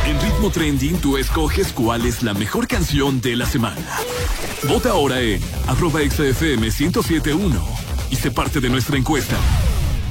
En Ritmo Trending tú escoges cuál es la mejor canción de la semana. Vota ahora en @XFM 1071 y sé parte de nuestra encuesta.